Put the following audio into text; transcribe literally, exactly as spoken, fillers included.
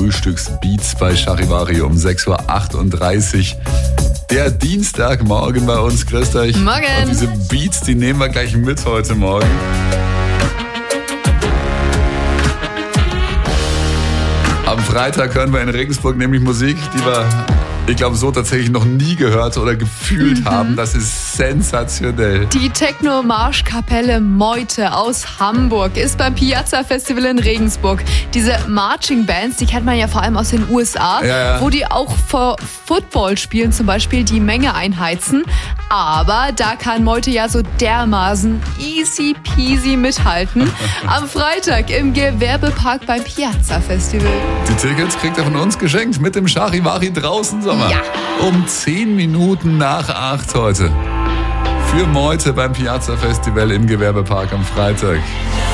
Frühstücksbeats bei Charivari um sechs Uhr achtunddreißig. Der Dienstagmorgen bei uns. Grüßt euch. Morgen. Und diese Beats, die nehmen wir gleich mit heute Morgen. Am Freitag hören wir in Regensburg nämlich Musik, die wir, ich glaube, so tatsächlich noch nie gehört oder gefühlt mhm. haben. Das ist sensationell. Die Techno-Marschkapelle Meute aus Hamburg ist beim Piazza Festival in Regensburg. Diese Marching Bands, die kennt man ja vor allem aus den U S A, ja, ja. wo die auch vor Footballspielen zum Beispiel die Menge einheizen. Aber da kann Meute ja so dermaßen easy peasy mithalten. Am Freitag im Gewerbepark beim Piazza Festival. Die Tickets kriegt ihr von uns geschenkt mit dem Charivari draußen Sommer. Ja. Um zehn Minuten nach acht heute. Für Meute beim Piazza Festival im Gewerbepark am Freitag.